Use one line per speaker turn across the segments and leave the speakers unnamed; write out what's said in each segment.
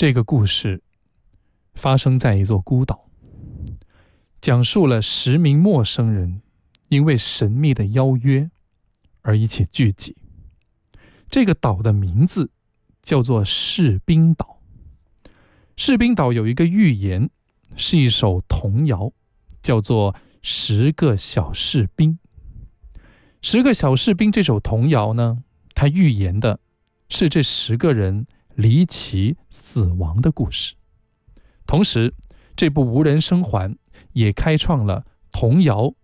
这个故事发生在一座孤岛，讲述了10名陌生人因为神秘的邀约而一起聚集。这个岛的名字叫做士兵岛。士兵岛有一个寓言，是一首童谣，叫做10个小士兵。10个小士兵这首童谣呢，它预言的是这10个人离奇死亡的故事。同时，这部无人生还也开创了童谣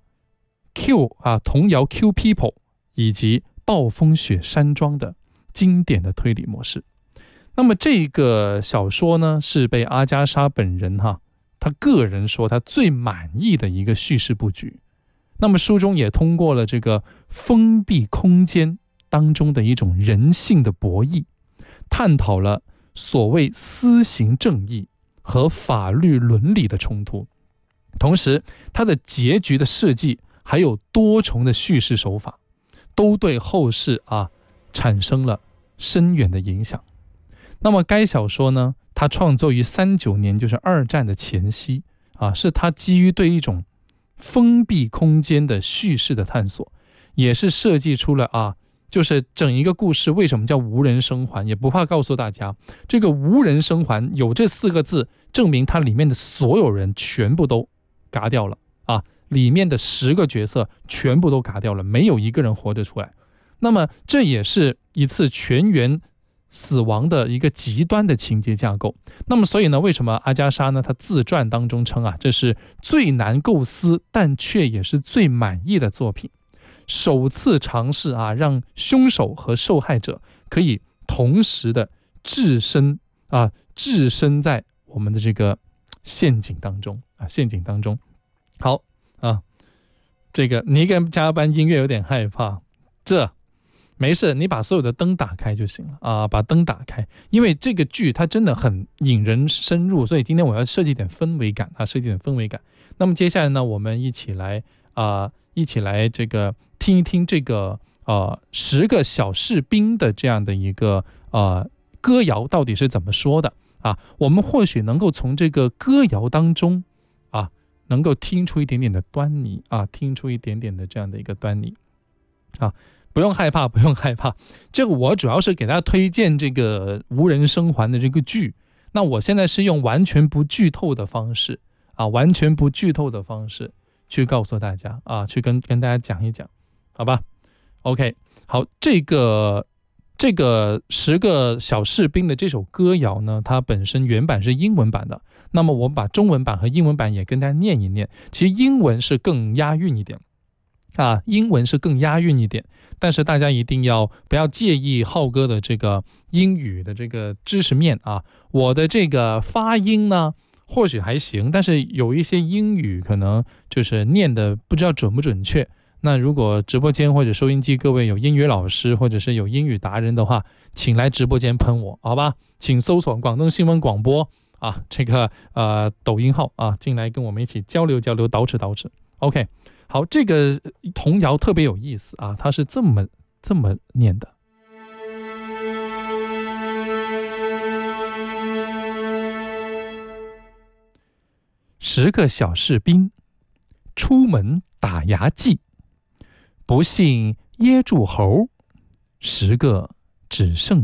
Q People 以及暴风雪山庄的经典的推理模式。那么这个小说呢，是被阿加莎本人他个人说他最满意的一个叙事布局。那么书中也通过了这个封闭空间当中的一种人性的博弈，探讨了所谓私刑正义和法律伦理的冲突。同时，它的结局的设计还有多重的叙事手法，都对后世产生了深远的影响。那么该小说呢，它创作于39年，就是2战的前夕是它基于对一种封闭空间的叙事的探索，也是设计出了就是整一个故事为什么叫无人生还。也不怕告诉大家，这个无人生还有这4个字，证明它里面的所有人全部都嘎掉了里面的10个角色全部都嘎掉了，没有一个人活着出来。那么这也是一次全员死亡的一个极端的情节架构。那么所以呢，为什么阿加莎呢，他自传当中称这是最难构思但却也是最满意的作品，首次尝试让凶手和受害者可以同时的置身在我们的这个陷阱当中好这个你一个人加班音乐有点害怕，这没事，你把所有的灯打开就行了把灯打开，因为这个剧它真的很引人深入，所以今天我要设计点氛围感那么接下来呢，我们一起来这个听一听这个10个小士兵的这样的一个歌谣到底是怎么说的我们或许能够从这个歌谣当中能够听出一点点的端倪听出一点点的这样的一个端倪不用害怕，这个我主要是给大家推荐这个无人生还的这个剧。那我现在是用完全不剧透的方式去告诉大家去跟大家讲一讲，好吧 OK 好，这个10个小士兵的这首歌谣呢，它本身原版是英文版的，那么我把中文版和英文版也跟大家念一念。其实英文是更押韵一点但是大家一定不要介意浩哥的这个英语的这个知识面我的这个发音呢或许还行，但是有一些英语可能就是念的不知道准不准确。那如果直播间或者收音机各位有英语老师或者是有英语达人的话，请来直播间喷我，好吧？请搜索广东新闻广播这个抖音号进来跟我们一起交流捯饬 OK 好，这个童谣特别有意思它是这么念的。10个小士兵出门打牙祭，不幸噎住猴，10个只剩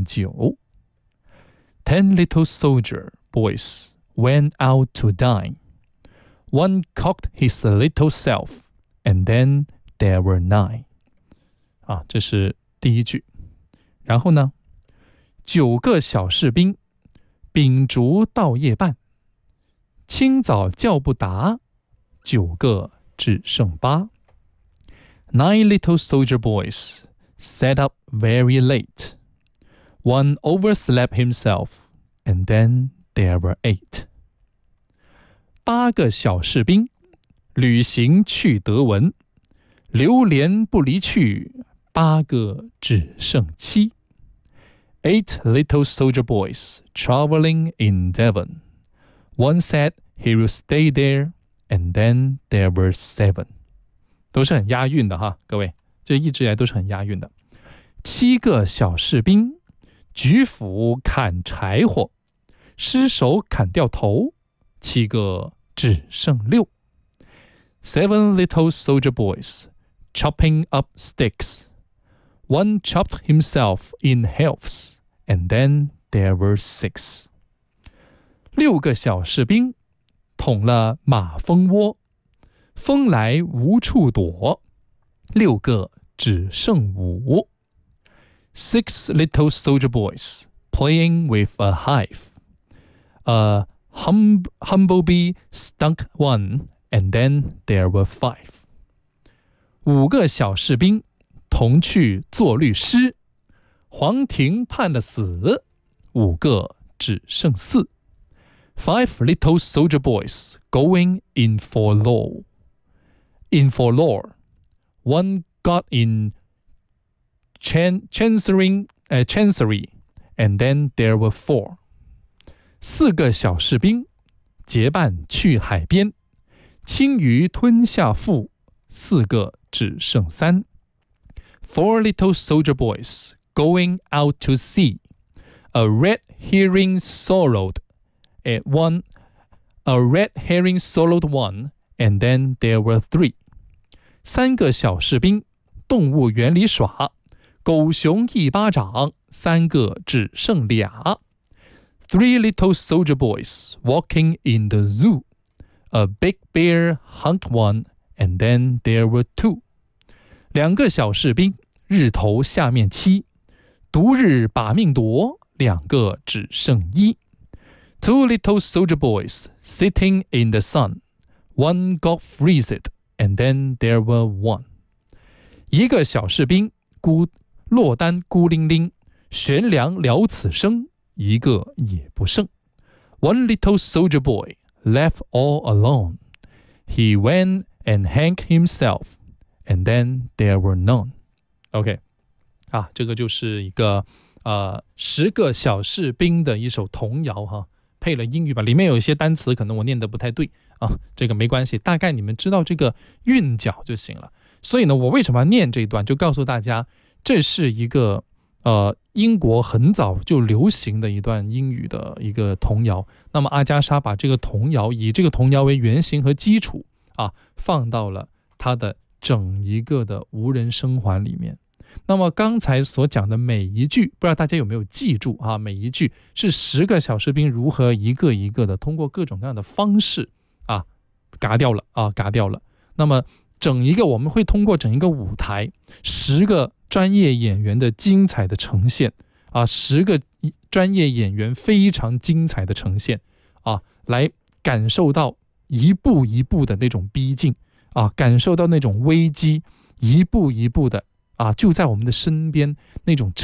9。10 little soldier boys went out to dine. One cocked his little self.And then there were 9这是第一句。然后呢，9个小士兵秉烛到夜半，清早叫不答，9个只剩8。9 little soldier boys sat up very late. One overslept himself, and then there were 8。8个小士兵旅行去德文，流连不离去，8个只剩7。8 little soldier boys traveling in Devon. One said he will stay there, and then there were 7。都是很押韵的各位，这一直以来都是很押韵的。7个小士兵举斧砍柴火， 失手砍掉头，7个只剩6。7 little soldier boys chopping up sticks. One chopped himself in halves, and then there were 6. 6个小士兵捅了马蜂窝，风来无处躲，6个只剩5。6 little soldier boys playing with a hive. A humblebee stung one, and then there were 5. 5个小士兵同去做律师，皇庭判了死，5个只剩4。5 little soldier boys going in for law. In for law, one got in chancery, and then there were 4. 4个小士兵结伴去海边，青鱼吞下腹，4个只剩3。4 little soldier boys going out to sea. A red herring swallowed one, and then there were 3. 3个小士兵动物园里耍，狗熊一巴掌，3个只剩2。3 little soldier boys walking in the zoo. A big bear hugged one, and then there were 2. 2个小士兵日头下面7，毒日把命夺，2个只剩1。2 little soldier boys sitting in the sun. One got freezed, and then there were 1. 1个小士兵落单孤零零，悬梁了此生，1个也不剩。1 little soldier boy left all alone. He went and hanged himself, and then there were none. OK， 这个就是一个10个小士兵的一首童谣哈，配了英语吧，里面有一些单词可能我念得不太对这个没关系，大概你们知道这个韵脚就行了。所以呢，我为什么要念这一段，就告诉大家，这是一个英国很早就流行的一段英语的一个童谣。那么阿加莎把这个童谣以这个童谣为原型和基础放到了他的整一个的无人生还里面。那么刚才所讲的每一句，不知道大家有没有记住每一句是10个小士兵如何一个一个的通过各种各样的方式嘎掉了。那么我们会通过整一个舞台，10个专业演员的精彩的呈现10个专业演员非常精彩的呈现来感受到一步一步的那种逼近感受到那种危机，一步一步的就在我们的身边那种